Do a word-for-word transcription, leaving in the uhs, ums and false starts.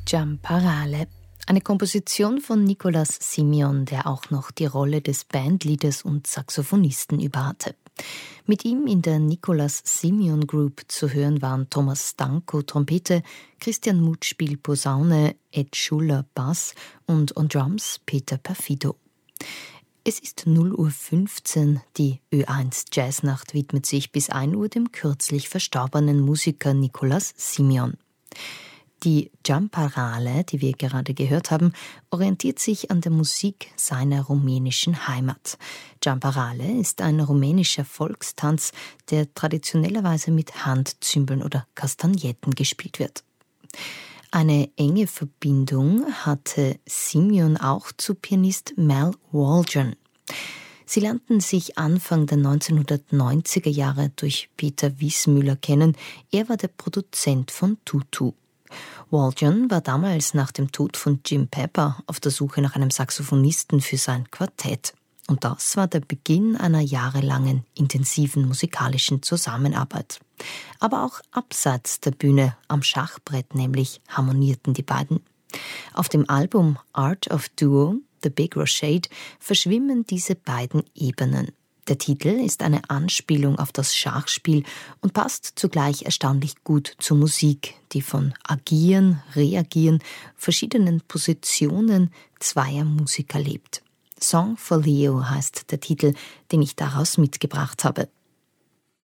Jumparale, eine Komposition von Nicolas Simeon, der auch noch die Rolle des Bandleaders und Saxophonisten überhatte. Mit ihm in der Nicolas Simeon Group zu hören waren Thomas Stanko Trompete, Christian Muth Spiel Posaune, Ed Schuller Bass und on Drums Peter Perfido. Es ist null Uhr fünfzehn, die Ö eins Jazznacht widmet sich bis ein Uhr dem kürzlich verstorbenen Musiker Nicolas Simeon. Die Jumparale, die wir gerade gehört haben, orientiert sich an der Musik seiner rumänischen Heimat. Jumparale ist ein rumänischer Volkstanz, der traditionellerweise mit Handzümbeln oder Kastagnetten gespielt wird. Eine enge Verbindung hatte Simeon auch zu Pianist Mal Waldron. Sie lernten sich Anfang der neunzehnhundertneunziger Jahre durch Peter Wiesmüller kennen. Er war der Produzent von Tutu. Waldron war damals nach dem Tod von Jim Pepper auf der Suche nach einem Saxophonisten für sein Quartett. Und das war der Beginn einer jahrelangen intensiven musikalischen Zusammenarbeit. Aber auch abseits der Bühne, am Schachbrett nämlich, harmonierten die beiden. Auf dem Album Art of Duo, The Big Rochade, verschwimmen diese beiden Ebenen. Der Titel ist eine Anspielung auf das Schachspiel und passt zugleich erstaunlich gut zur Musik, die von Agieren, Reagieren, verschiedenen Positionen zweier Musiker lebt. Song for Leo heißt der Titel, den ich daraus mitgebracht habe.